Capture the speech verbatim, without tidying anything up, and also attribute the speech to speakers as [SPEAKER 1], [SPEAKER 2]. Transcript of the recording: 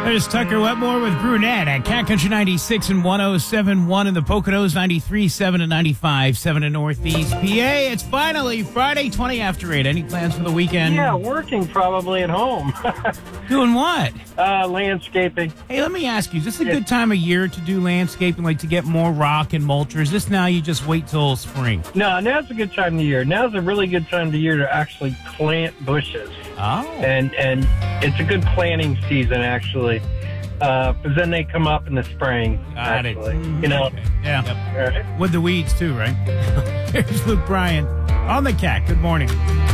[SPEAKER 1] There's Tucker Wetmore with Brunette at Cat Country ninety-six and one oh seven point one in the Poconos, ninety-three point seven and ninety-five point seven in Northeast P A. It's finally Friday, twenty after eight. Any plans for the weekend?
[SPEAKER 2] Yeah, working probably at home.
[SPEAKER 1] Doing what?
[SPEAKER 2] Uh, landscaping.
[SPEAKER 1] Hey, let me ask you, is this a
[SPEAKER 2] Yeah.
[SPEAKER 1] good time of year to do landscaping, like to get more rock and mulch, or is this now you just wait till spring?
[SPEAKER 2] No, now's a good time of the year. Now's a really good time of the year to actually plant bushes.
[SPEAKER 1] Oh.
[SPEAKER 2] And and it's a good planting season, actually. Uh, because then they come up in the spring,
[SPEAKER 1] Got it.
[SPEAKER 2] actually. You know?
[SPEAKER 1] Okay. Yeah.
[SPEAKER 2] All right.
[SPEAKER 1] With the weeds, too, right? Here's Luke Bryan on the Cat. Good morning.